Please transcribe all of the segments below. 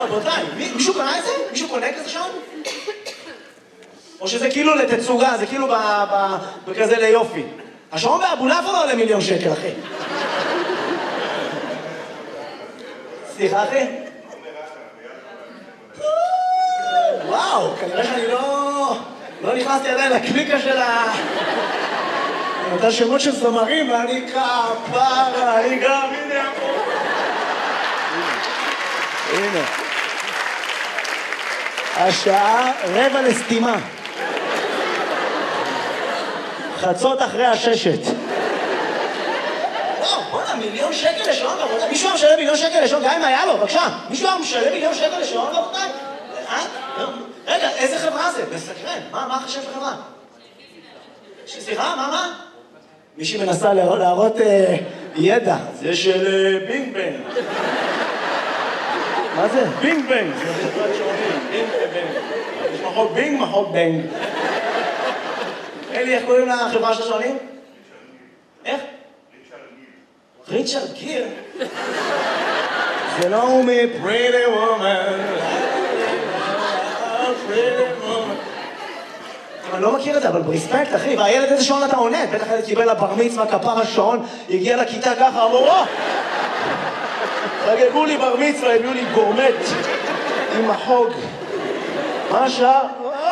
רבותיי, מישהו קנה את זה? מישהו קונה כזה שעון? או שזה כאילו לתצוגה, זה כאילו בכזה ליופי. השעון באבולעפיה לא עולה 1,000,000 שקל, אחי. סליחה, אחי? וואו, כנראה שאני לא נכנסתי עדיין לקליקה של אותה שמות של זמרים, ואני כפרה, אני גם, הנה פה. הנה. השעה 5:45. חצות אחרי 6. וואו, בוא'נה, 1,000,000 שקל לשעון, רבותיי. מישהו היה משלם 1,000,000 שקל לשעון, גם אם היה לו, בבקשה. מישהו היה משלם 1,000,000 שקל לשעון, רבותיי? רגע, איזה חברה זה? מסקרן. מה חשב חברה? סליחה, מה? מישהי מנסה להראות ידע. זה של בינג בנג. מה זה? בינג בנג. יש מחוק בינג, מחוק בנג. אלי, איך קוראים לחברה של השעונים? איך? ריצ'רד גיר. זה לא הוא מ-Pretty Woman. אני לא מכיר את זה, אבל ברספקט, אחי, והילד איזה שעון אתה עונד, בטח ילד קיבל לבר מצווה, כפר השעון, הגיע לכיתה ככה, אמרו, חגגו לי בר מצווה, הביאו לי גורמט עם החוג. מה השעה?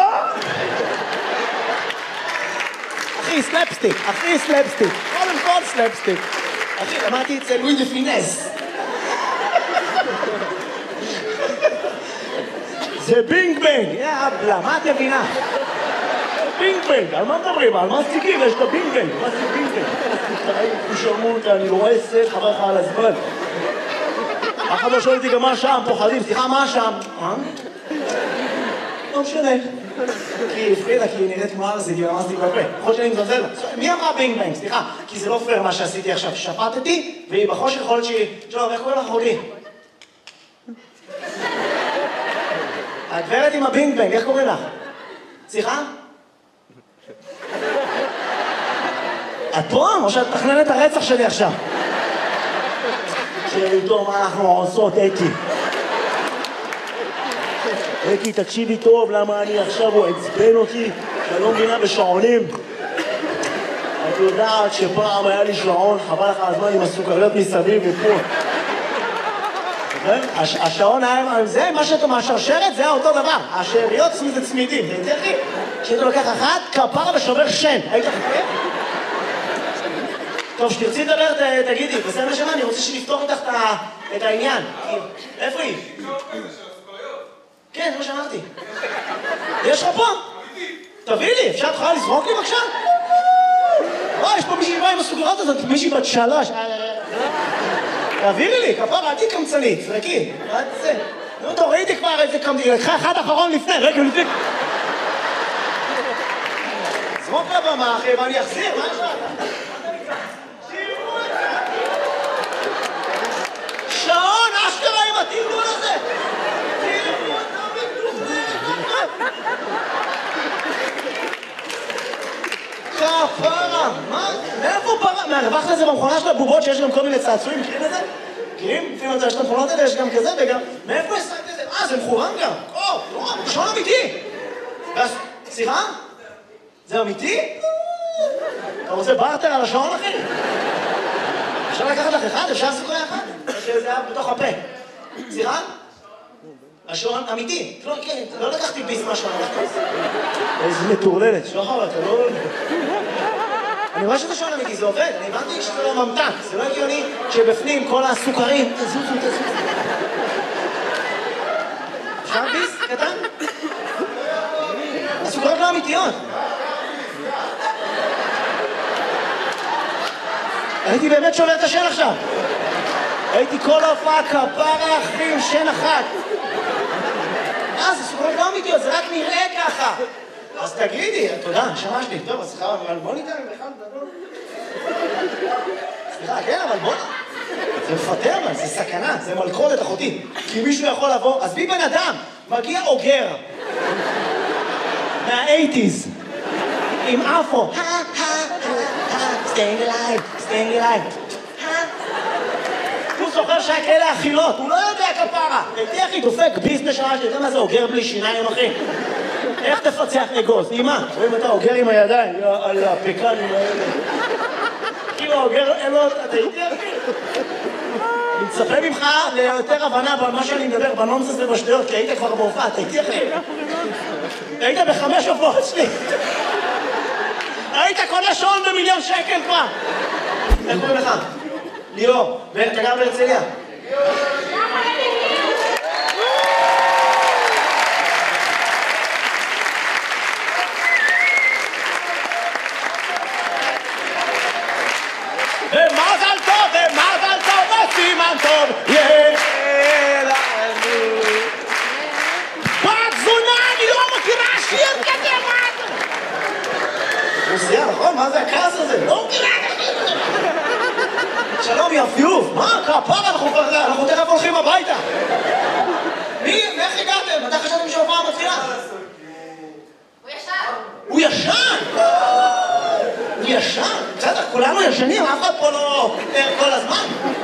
אחי, סלפסטיק, קודם כל סלפסטיק. אחי, למדתי את זה לואי דה פינס. זה בינג בנג, יאבלה, מה את מבינה? בינג בנג, על מה מדברים? על מה סטיקים? יש את הבינג בנג, מה זה בינג בנג? שרמות, אני רואה סט, חבר לך על הזמן. אחד לא שואל אותי גם מה השעה, הם פוחדים, סליחה, מה השעה? לא משנה. כי הפחידה, כי היא נראית כמו ארזית, היא ממש תתבפה. יכול שאני מזלזל לה. מי אמרה בינג בנג? סליחה, כי זה לא פייר מה שעשיתי עכשיו. שפטתי, והיא בחושך יכולת שהיא... שלום, איך קוראים לך אחותי? הגברת עם הבינג בנג, איך קוראים לך? סליחה? את פה? או שאת תכננת את הרצח שלי עכשיו? שאיתו מה אנחנו עושות, אקי, תקשיבי טוב, למה אני עכשיו הוא עצבן אותי, שאני לא מבינה בשעונים. את יודעת שפעם היה לי שעון, חבל לך הזמן עם הסוכריות מסביב ופה. השעון היה, זה מה שאתה מהשרשרת, זה אותו דבר. השאריות זה צמידים, זה יותר לי. כשאתה לוקח אחת, כפרה ושובר שן. היית חכה? טוב, שתרצי לדבר, תגידי, בסדר שמה, אני רוצה שנפתור איתך את העניין. איפה היא? כן, זה מה שאמרתי. יש לך פה? תביא לי, אפשר תוכל לזרוק לי בבקשה? יש פה מישהי באה עם הסוגרות הזאת, מישהי בת 3. תעבירי לי, כפרה, אל תהי קמצנית, זרקי. נו, טוב, ראיתי כבר איזה קמצנית, לקחה אחד אחרון לפני, רגע, לפני. זרוק לבמה, אחי, מה אני אחזיר? מה יש לך? שעון, אשכרה עם התרגול הזה! כפרה, מה? מאיפה פרה? מהרווח לזה במכונה של הבובות שיש גם כל מיני צעצועים, מכירים את זה? מכירים? לפעמים יש את המכונות האלה, יש גם כזה וגם... מאיפה השגת את זה? זה מכוון גם! שעון אמיתי! סליחה? זה אמיתי? אתה רוצה בארטר על השעון, אחי? אפשר לקחת לך אחד? אפשר לעשות אחד? שזה היה בתוך הפה. סליחה? השעון אמיתי. לא לקחתי ביס מהשעון. איזה מטורללת. שחר, אתה לא... אני רואה שזה שעון אמיתי, זה עובד. אני הבנתי שזה לא ממתק. זה לא הגיוני שבפנים כל הסוכרים... תזוזו. אפשר ביס קטן? הסוכרות לא אמיתיות. הייתי באמת שובר את השן עכשיו. הייתי כל ההופעה כפרה אחי עם שן אחת. זה סוכרות לא אמיתיות, זה רק נראה ככה. אז תגידי, תודה, נשמה שלי. טוב, אז בוא ניתן בכלל גדול. סליחה, כן, אבל בוא... זה מפטר, זה סכנה, זה מלכודת אחותי. כי מישהו יכול לבוא, אז בי בן אדם, מגיע אוגר. מה-80s. עם אפו. staying alive. סוחר שהיה כאלה אכילות, הוא לא יודע כפרה. תהיה אחי, דופק ביס בשעה שאתה יודע מה זה אוגר בלי שיניים, אחי? איך תפצח אגוז? אמא, רואים אתה אוגר עם הידיים, על הפקנים האלה. כאילו אוגר, אין לו, אתה איתי אחי? אני מצפה ממך ליותר הבנה במה שאני מדבר, בנונסנס ובשטויות, כי היית כבר בהופעה, אתה איתי אחי? היית ב5 הופעות שלי. היית קונה שעון ב1,000,000 שקל כבר. איך קוראים לך? ליאור, ואתה גר בהרצליה? ומזל טוב, וסימן טוב, יהיה לנו. בת זונה, אני לא מכירה שיר כזה, מה זה? רוסיה, נכון? מה זה הכעס הזה? לא מכירה את השיר הזה. שלום יפיוף, מה? כפרה, אנחנו תכף הולכים הביתה. איך הגעתם? מתי חשבתם שההופעה מתחילה? הוא ישן. הוא ישן? הוא ישן? בסדר, כולנו ישנים, אף אחד פה לא ער כל הזמן.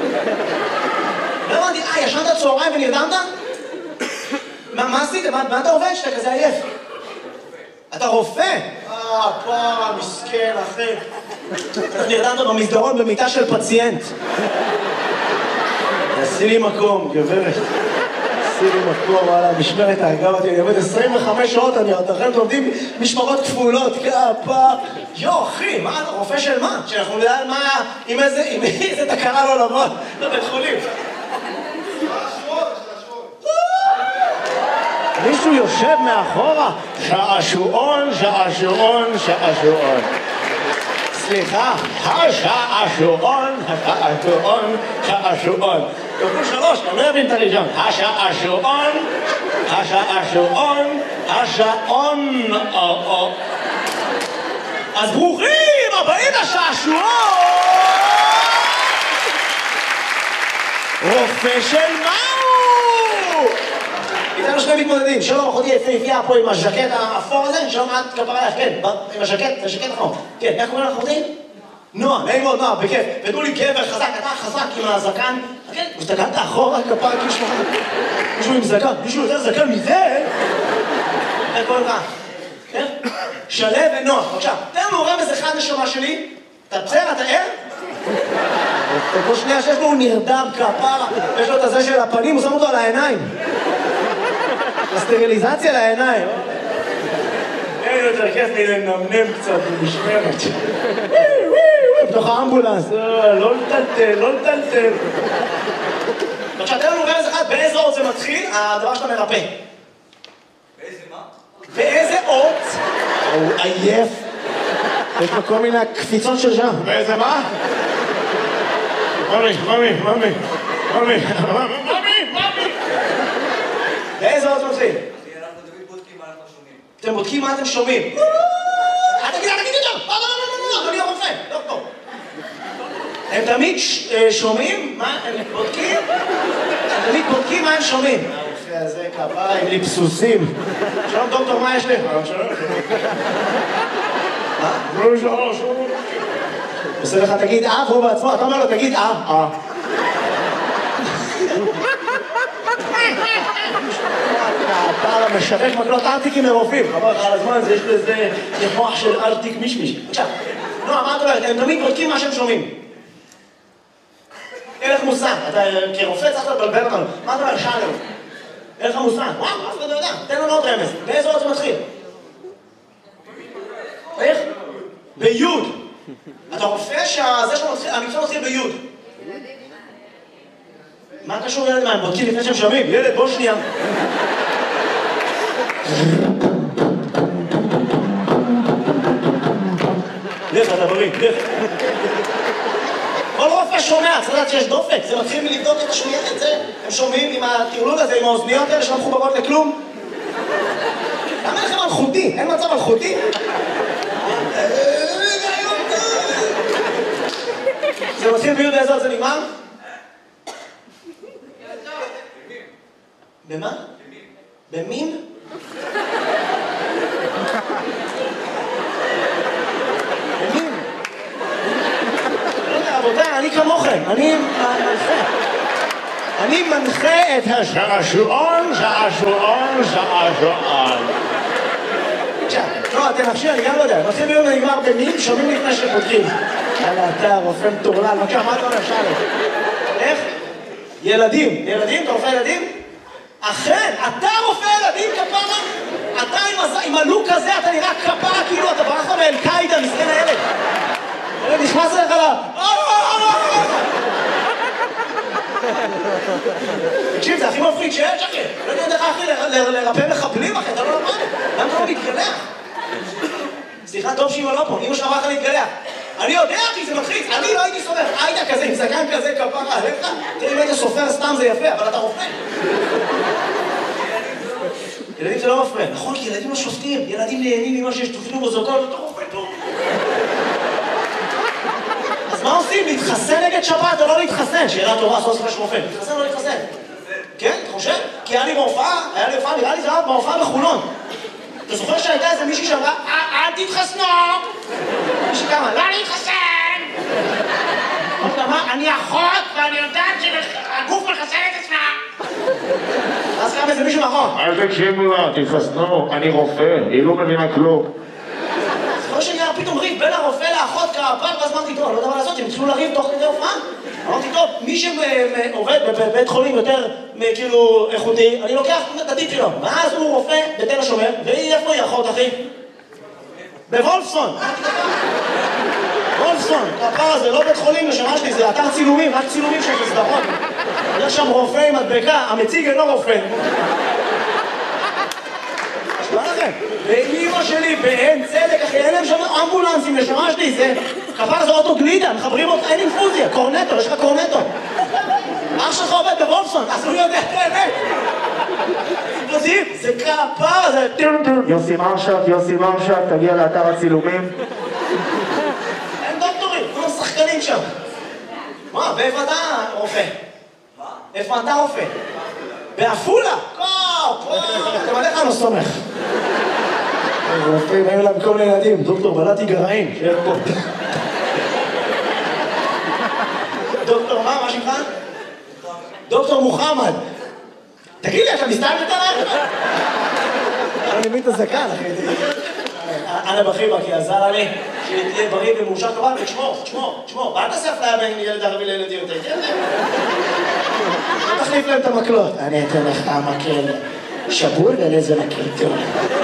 לא הבנתי, ישנת צהריים ונרדמת? מה עשית? מה אתה עובד שאתה כזה עייף? אתה רופא? פרה, מסכן, אחי. אתה נרדמת במסדרון במיטה של פציינט. עשי לי מקום, גברת. עשי לי מקום, וואלה, משמרת ההגב אותי, אני עובד 25 שעות, אתם עובדים משמרות כפולות, כפה. אחי, מה, אתה רופא של מה? שאנחנו נדע מה, עם איזה תקרה לא לבוא לבית חולים. מישהו יושב מאחורה, שעשועון. סליחה, השעשועון. כפול 3, אני לא אבין את הראשון. השעון. אז ברוכים הבאים לשעשועון! רופא של מהו? איתנו שני מתמודדים, שלום, אחותי יפהפייה פה עם הז'קט האפור הזה, שלום את כפרה לך, כן, עם הז'קט נכון. כן, איך קוראים לך אחותי? נועה, נעים מאוד נועה, בכיף. ותנו לי גבר חזק, אתה חזק עם הזקן. כן, הסתכלת אחורה, כפרה כאילו שלך. מישהו עם זקן, מישהו יותר זקן מזה? איך קוראים לך? כן? שלו ונועה, בבקשה. תן לנו רמז אחד נשמה שלי. אתה בסדר, אתה ער? כל שנייה שיש לו הוא נרדם כפרה. יש לו את הזה של הפנים, הוא שם אותו על העיניים. הסטריליזציה לעיניים. אין יותר כיף לי לנמנם קצת במשמרת. בתוך האמבולנס. לא לטלטל. בבקשה, תן לנו רמז אחד, באיזה אות זה מתחיל, הדבר שאתה מרפא. באיזה מה? באיזה אות? הוא עייף. יש לו כל מיני קפיצות של שם. באיזה מה? ממי. באיזה אות מתחיל? אנחנו תמיד בודקים מה אנחנו שומעים. אתם בודקים מה אתם שומעים. תגיד את זה! לא, אדוני הרופא, דוקטור. הם תמיד שומעים? מה הם בודקים? הם תמיד בודקים מה הם שומעים. הרופא הזה כפיים לי פסוסים. שלום דוקטור, מה יש לי? שלום. עושה לך תגיד והוא בעצמו, אתה אומר לו תגיד הפער המשווק מקלות ארטיקים מרופאים. חבר לך על הזמן, יש לזה מוח של ארטיק מישמיש. בבקשה. נועה, מה את אומרת? הם תמיד בודקים מה שהם שומעים. אין לך מושג. אתה כרופא צריך לבלבל אותנו. מה אתה אומר? שאלה. אין לך מושג. וואו, אף אחד לא יודע. תן לנו עוד רמז. באיזה אות זה מתחיל? איך? ביוד. אתה רופא שהמקצוע מתחיל ביוד. מה קשור ילד? מה, הם בודקים לפני שהם שומעים? ילד, בוא שנייה. לך, אתה בריא, לך. כל רופא שומע, צריך לדעת שיש דופק. זה מתחיל מלבדוק את השמיעה, את זה. הם שומעים עם הטרלול הזה, עם האוזניות האלה שלא מחוברות לכלום. למה לכם אלחוטי? אין מצב אלחוטי? זה מתחיל ביוד באיזה עוד זה נגמר? במה? במין? במין? לא יודע, רבותיי, אני כמוכם, אני מלכה. אני מנחה את השעשועון. לא, תנחשי, אני גם לא יודע. מתחיל ביום ונגמר במים, שומעים לפני שפותחים. יאללה, אתה רופא מטורלל, בבקשה, מה אתה אומר, שאלה? איך? ילדים. ילדים? אתה רופא ילדים? אכן, אתה רופא ילדים כפרה? אתה עם הלוק הזה, אתה נראה כפרה כאילו אתה ברחת מאל-קאידה, מסכן הילד. הילד נכנס אליך תקשיב, זה הכי מפחיד שיש, אחי. לא יודע אחי לרפא מחבלים, אחי, אתה לא למד. למה אתה לא מתגלח? סליחה, טוב שאמא לא פה, אמא שלך אמרה להתגלח. אני יודע, אחי, זה מלחיץ. אני לא הייתי סופר. היית כזה, עם זקן כזה, כפרה, עליך. תראה, אם היית סופר סתם זה יפה, אבל אתה רופא. ילדים זה לא מפריע. נכון, כי ילדים לא שופטים. ילדים נהנים ממה שיש תופנו בו, זה אותו רופא טוב. אז מה עושים? להתחסן נגד שפעת או לא להתחסן? שאלה טובה, סוף סוף יש רופא. להתחסן או לא להתחסן? כן, אתה חושב? כי היה לי בהופעה, נראה לי זה היה בהופעה בחולון. אתה זוכר שהייתה איזה מישהי שאמרה, אל תתחסנו! מישהי כמה, לא להתחסן! אני אחות ואני יודעת שהגוף מחסן את עצמה! אז קם איזה מישהו נכון. אל תקשיבו לה, תתחסנו, אני רופא, היא לא מבינה כלום. זוכר שנהיה פתאום ריב בין הרופא לאחות כפר, ואז אמרתי, טוב, לא יודע מה לעשות, הם התחילו לריב תוך כדי הופעה. אמרתי, טוב, מי שעובד בבית חולים יותר כאילו איכותי, אני לוקח את הטיפ שלו. ואז הוא רופא בתל השומר, ואיפה היא אחות, אחי? בוולפסון. וולפסון, הפער הזה, לא בית חולים לשמה שלי, זה אתר צילומים, רק צילומים של סדרות. יש שם רופא עם מדבקה, המציג אינו רופא. אשמע לכם, ואימא שלי באין צדק, אחי, אין להם שם אמבולנסים לשמה שלי, זה כפר זה אוטו גלידה, מחברים אותך, אין אינפוזיה, קורנטו, יש לך קורנטו. אח שלך עובד בוולפסון, אז הוא יודע את האמת. זה כפר, זה... יוסי מרשק, תגיע לאתר הצילומים. אין דוקטורים, כולם שחקנים שם. מה, ואיפה אתה רופא? מה? איפה אתה רופא? בעפולה? גם עליך לא סומך. רופאים, היו להם כל מיני ילדים, דוקטור בלעתי גרעין, שיהיה פה. דוקטור מה שמך? דוקטור מוחמד. תגיד לי, אתה מסתלבט עליי? אני מבין את הזקן, אחי. אנה בחיבה, כי עזר לי שתהיה בריא ומאושר כבל, ותשמור, ואל תעשה אפליה בין ילד ערבי לילד יהודי, תהיה זה? לא תחליף להם את המקלות. אני אתן לך המקל שבול ולאיזה מקל טוב.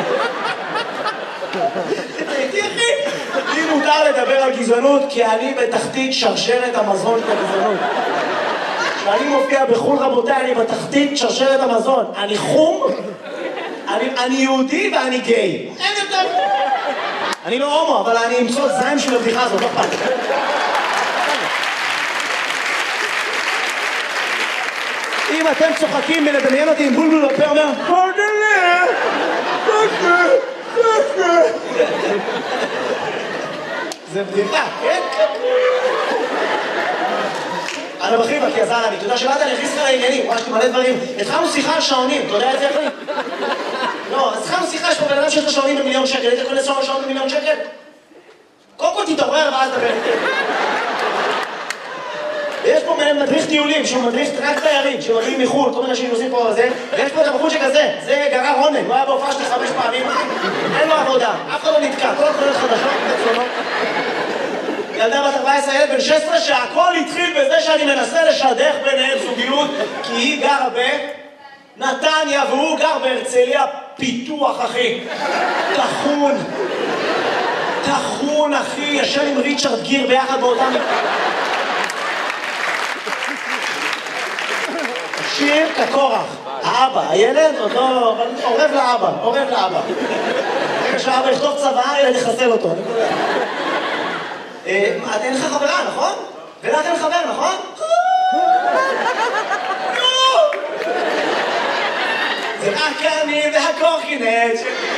תראי, אחי, לי מותר לדבר על גזענות, כי אני בתחתית שרשרת המזון של הגזענות. כשאני מופיע בחו"ל, רבותיי, אני בתחתית שרשרת המזון. אני חום, אני יהודי ואני גיי. אין יותר. אני לא הומו, אבל אני אמצוא זיים של הבדיחה הזאת, לא פעם. אם אתם צוחקים מלדמיין אותי עם בולבול בפה, אומר זה בדיחה, כן? אנה בחיבה, כי עזר לי, אתה יודע שבאת אני אכניס לך לעניינים, ממש מלא דברים. התחלנו שיחה על שעונים, אתה יודע את זה אחי? לא, אז התחלנו שיחה, יש פה בן אדם שיש לו שעונים ב1,000,000 שקל, היית קונה שעונים ב1,000,000 שקל? קודם כל תתעורר ואז דבר איתי. ויש פה מדריך טיולים, שהוא מדריך רק תיירים, שמגיעים מחו"ל, כל מיני אנשים נוסעים פה וזה, ויש פה את הבחור שכזה, זה גרר רונן, הוא היה בהופעה שלי 5 פעמים, אין לו עבודה, אף אחד לא נתקע, כל התחולות חדשות, תצלונות. ילדה בת 14, ילד בן 16, שהכל התחיל בזה שאני מנסה לשדך ביניהם זוגיות, כי היא גרה בנתניה והוא גר בהרצליה פיתוח, אחי. תחון, אחי, ישן עם ריצ'רד גיר ביחד באותם... שיר כקורח, האבא, הילד עוד לא... עורב לאבא. רגע שהאבא יכתוב צבא, ילד יחסל אותו. אין לך חברה, נכון? ולך אין חבר, נכון? זה רק אני והקורקינט.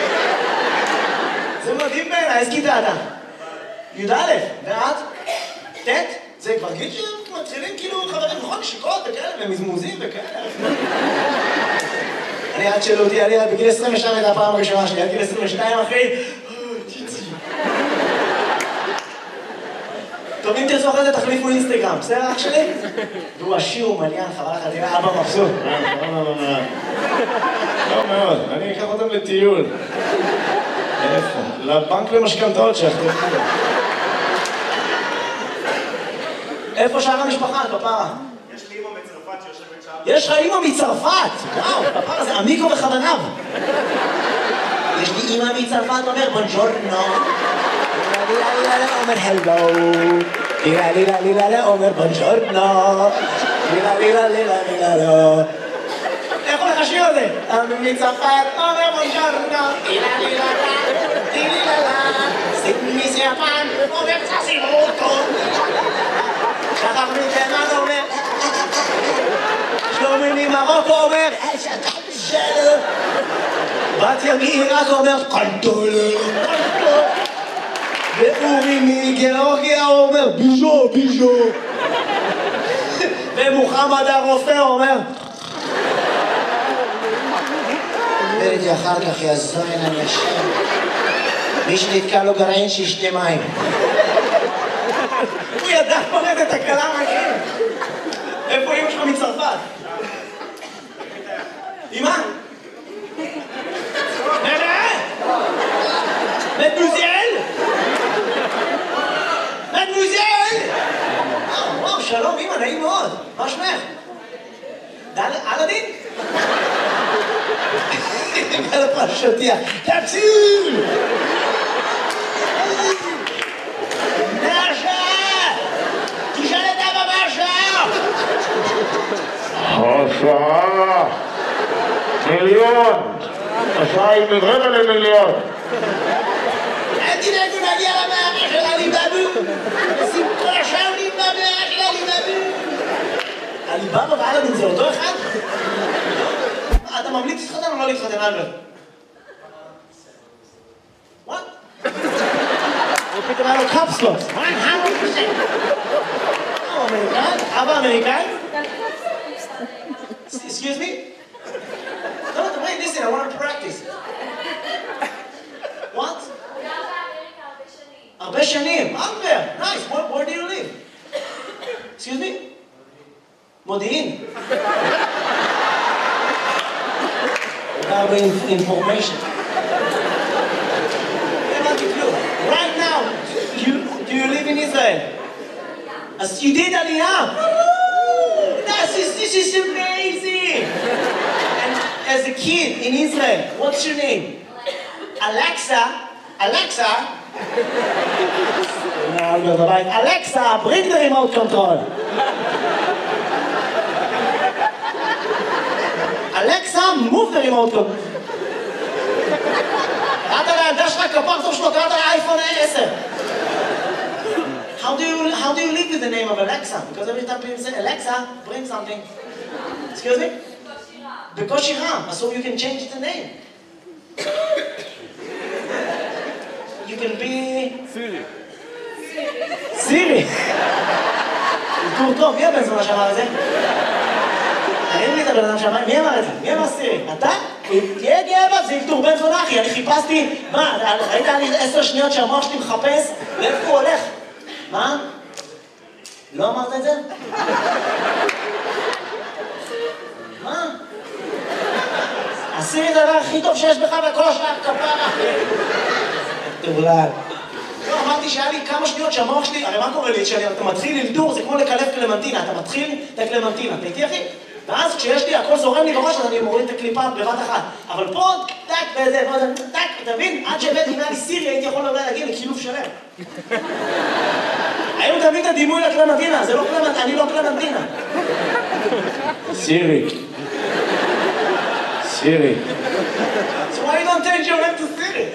זה מדהים בעיניי, איזה כיתה אתה? י"א, ואת? ט'? זה כבר גיל שמתחילים כאילו חברים, נכון? נשיקות וכאלה, ומזמוזים וכאלה. אני עד שאלו אותי, אני בגיל 22 הייתה הפעם הראשונה שלי, עד גיל 22 אחי. טוב, אם תרצו אחרי זה תחליפו אינסטגרם, בסדר אח שלי? והוא עשיר, הוא מליין, חבל לך, תראה, אבא מבסוט. לא מאוד, אני אקח אותם לטיול. איפה? לבנק למשכנתאות שאחרי. איפה שאר המשפחה, כפרה? יש לי אמא מצרפת שיושבת שם. יש לך אמא מצרפת! וואו, כפרה זה עמיקו וחבניו. יש לי אמא מצרפת, אומר בונג'ורנו. אומר הלו. אומר בונג'ורנו. איך הולך השיר הזה? אמא מצרפת, אומר בונג'ורנו. מיסיאפן, אומר צסימוטו. שכח מתימן אומר שלומי ממרוקו אומר שלו בת ימיר רק אומר קנטולו ואורי מגיאורגיה אומר ביז'ו ביז'ו ומוחמד הרופא אומר וראיתי אחר כך יזוין אנשים מי שנתקע לו גרעין שישתה מים הוא ידע פרד את הקלה מהכם. איפה אמא שלך מצרפת? אמא? מדמוזל? מדמוזל? וואו, שלום אמא, נעים מאוד. מה שמך? אלאדין? על הפרשותיה. תציל! השעה מיליון, השעה היא מרבע למיליון. אל תדאגו להגיע למאמר של עליבאבו. סיפור עכשיו למאמר של עליבאבו. עליבאבו ואלאדין זה אותו אחד? אתה ממליץ להתחתן או לא להתחתן, אלברט? What? הוא פתאום היה לו קפסלוס. 100%. אמריקאי? אבא אמריקאי? Excuse me? No, wait, listen, I want to practice. What? הרבה שנים. Albert, nice. Where do you live? Excuse me? מודיעין. הרבה information. Right now, do you live in Israel? As you did Aliyah. This is amazing! And as a kid in Israel, what's your name? Alexa? No, you're right. Alexa, bring the remote control. Alexa, move the remote control. קראת לילדה שלך כפר טוב שלו, קראת לאייפון 10. How do you live with the name of Alexa? Because every time people say, Alexa, bring something. Excuse me? בקושי רם. So you can change the name. You can be... סירי. זכור טוב, מי הבן זונה שאמר את זה? אין לי את הבן אדם שאמר, מי אמר את זה? מי אמר סירי? אתה? תהיה גאה, זה ילתור בן זונה אחי, אני חיפשתי... מה, ראית לי 10 שניות שהמוח שלי מחפש? לאיפה הוא הולך? מה? לא אמרת את זה? מה? עשי את הדבר הכי טוב שיש בך בכל השאר כפרה. תאולל. לא, אמרתי שהיה לי כמה שניות שהמוח שלי, הרי מה קורה לי? כשאתה מתחיל ללדור, זה כמו לקלף קלמנטינה. אתה מתחיל את הקלמנטינה. אתה איתי אחי? ואז כשיש לי, הכל זורם לי בראש, אז אני מוריד את הקליפה בבת אחת. אבל פה, טק, וזה, טק, אתה מבין? עד שהבאתי אם היה לי סירי, הייתי יכול אולי להגיע לקילוף שלם. היום תביא את הדימוי לקלמנטינה, זה לא קלמנטינה, אני לא קלמנטינה. סירי. סירי. So why you don't change your name to Siri?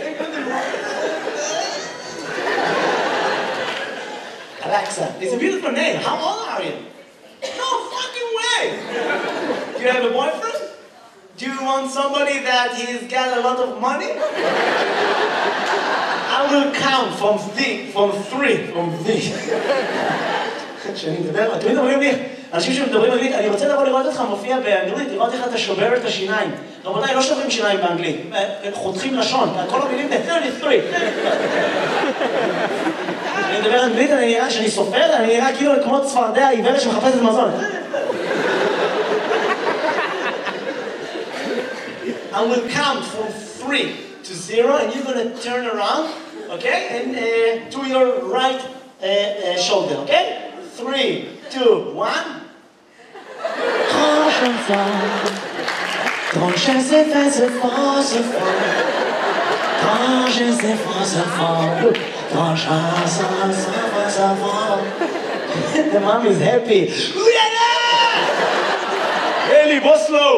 Alexa, it's a beautiful name. How old are you? No fucking way! Do you have a boyfriend? Do you want somebody that he's got a lot of money? I will count from three. כשאני מדבר, אתם מדברים לי, אנשים שמדברים אנגלית, אני רוצה לבוא לראות אותך מופיע באנגלית, לראות איך אתה שובר את השיניים. רבותיי, לא שוברים שיניים באנגלית, חותכים לשון, כל המילים זה 33. אני מדבר אנגלית, אני נראה שאני סופר, אני נראה כאילו כמו צפרדע עיוורת שמחפשת מזון. I will count from 3 to 0 and you're gonna turn around, okay? And to your right shoulder, okay? 3, 2, 1. Quand je sais faire ce fort, ce fort. Quand je sais faire ce fort. Quand je sais faire ce fort. The mom is happy. אלי, בוא סלואו!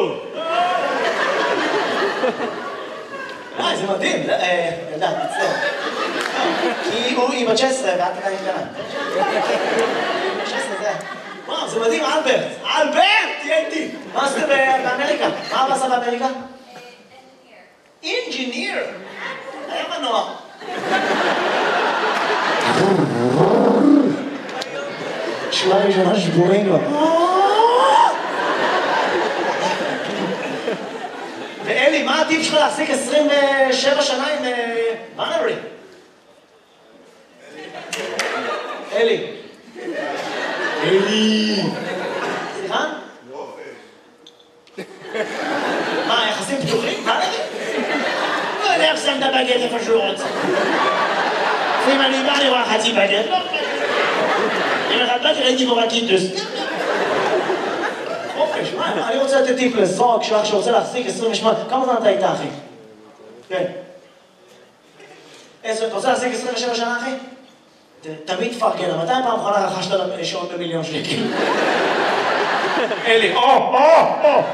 זה מדהים, ילדה, תצטער. כי היא בת 16 ואת עדיין קטנה. 16 זה... וואו, זה מדהים, אלברט! אלברט! תהיה איתי! מה עשית באמריקה? מה אבא עשה באמריקה? אינג'יניר! היה מנוע. שורה ראשונה שבורים לו. ואלי, מה הטיפ שלך להחזיק 27 שנה עם בנרי? אלי. אלי. סליחה? מה, יחסים פתוחים? מה נגיד? לא יודע איך שם את הבגט איפה שהוא רוצה. אם אני בא, אני רואה חצי בגט. אם אחד באתי, ראיתי בו רקיטוס. חופש, מה? אני רוצה לתת טיפ לזוג שלך שרוצה להחזיק 28. כמה זמן אתה איתה, אחי? כן. אתה רוצה להחזיק 27 שנה, אחי? תמיד תפרגן, מתי פעם אחרונה רכשת שעון ב1,000,000 שקל? אלי, או!